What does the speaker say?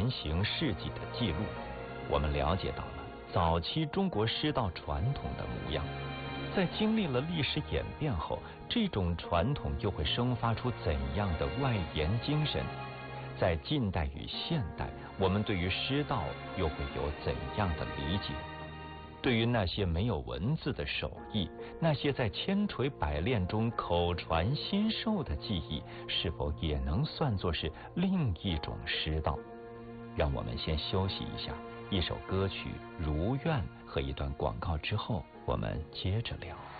人形事迹的记录，我们了解到了早期中国诗道传统的模样。在经历了历史演变后，这种传统又会生发出怎样的外延精神？在近代与现代，我们对于诗道又会有怎样的理解？对于那些没有文字的手艺，那些在千锤百炼中口传心授的技艺，是否也能算作是另一种诗道？让我们先休息一下，一首歌曲《如愿》和一段广告之后，我们接着聊。